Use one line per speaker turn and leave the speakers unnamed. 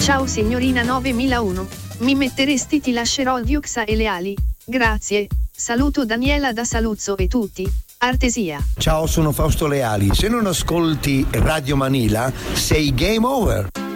Ciao signorina 9001. Mi metteresti Ti lascerò Dioxa e le ali? Grazie. Saluto Daniela da Saluzzo e tutti. Artesia.
Ciao, sono Fausto Leali. Se non ascolti Radio Manila, sei game over.